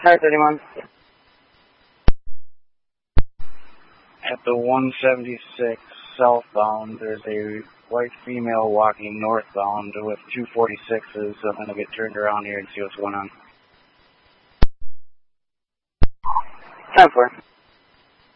Hi, 31. At the 176 southbound, there's a white female walking northbound with 246s. I'm going to get turned around here and see what's going on. 10-4.